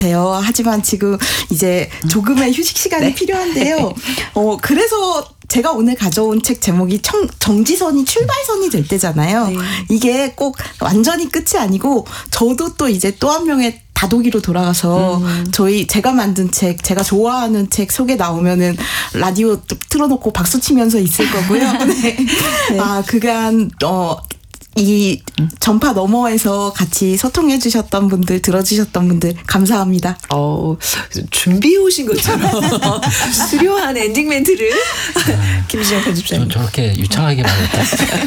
돼요. 하지만 지금 이제 조금의 휴식 시간이 네. 필요한데요. 그래서 제가 오늘 가져온 책 제목이 정지선이 출발선이 될 때잖아요. 네. 이게 꼭 완전히 끝이 아니고 저도 또 이제 또 한 명의 다독이로 돌아가서 제가 만든 책, 제가 좋아하는 책 속에 나오면은 라디오 틀어놓고 박수 치면서 있을 거고요. 네. 네. 그간 이 전파 너머에서 같이 소통해 주셨던 분들, 들어주셨던 분들 감사합니다. 준비해 오신 것처럼 수려한 엔딩 멘트를 김수정 편집장님. 저렇게 유창하게 말했다.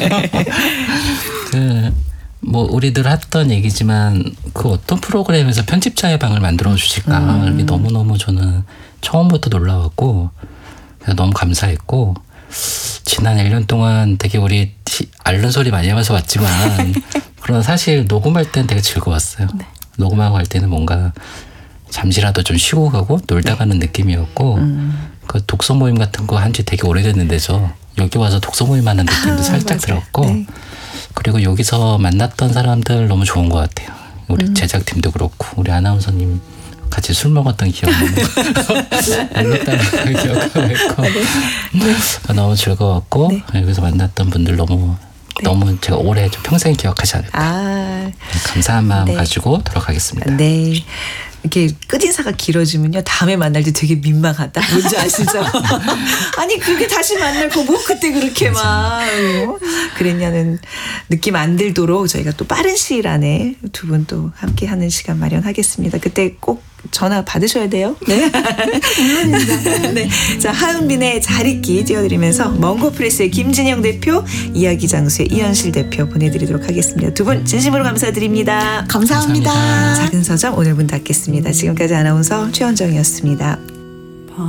우리 늘 했던 얘기지만 그 어떤 프로그램에서 편집자의 방을 만들어 주실까 이게 너무너무 저는 처음부터 놀라웠고 너무 감사했고 지난 1년 동안 되게 우리 앓는 소리 많이 하면서 왔지만 그런 사실 녹음할 때는 되게 즐거웠어요. 네. 녹음하고 할 때는 뭔가 잠시라도 좀 쉬고 가고 놀다 가는 느낌이었고 그 독서 모임 같은 거 한 지 되게 오래됐는데서 여기 와서 독서 모임 하는 느낌도 살짝 들었고 네. 그리고 여기서 만났던 사람들 너무 좋은 것 같아요. 우리 제작팀도 그렇고 우리 아나운서님 같이 술 먹었던 기억도 울었다는 기억도 있고 너무 즐거웠고 네. 여기서 만났던 분들 너무 제가 올해 좀 평생 기억하지 않을까 감사한 마음 가지고 돌아가겠습니다. 네. 이렇게 끝인사가 길어지면요 다음에 만날 때 되게 민망하다. 뭔지 아시죠? 아니 그렇게 다시 만날 거 뭐 그때 그렇게 막 그랬냐는 느낌 안 들도록 저희가 또 빠른 시일 안에 두 분 또 함께하는 시간 마련하겠습니다. 그때 꼭 전화 받으셔야 돼요. 네. 물론입니다. 네. 자, 하은빈의 잘 있기 띄워드리면서 멍고프레스의 김진영 대표, 이야기 장수의 이현실 대표 보내드리도록 하겠습니다. 두 분 진심으로 감사드립니다. 감사합니다. 감사합니다. 작은 서점 오늘 문 닫겠습니다. 지금까지 아나운서 최원정이었습니다.